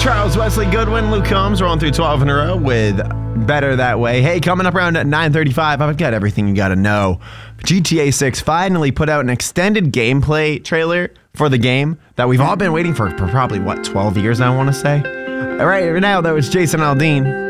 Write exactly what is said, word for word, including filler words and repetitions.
Charles Wesley Goodwin, Luke Combs, rolling through twelve in a row with Better That Way. Hey, coming up around at nine thirty-five, I've got everything you got to know. G T A six finally put out an extended gameplay trailer for the game that we've all been waiting for for probably, what, twelve years, I want to say? All right, right now, that was Jason Aldean.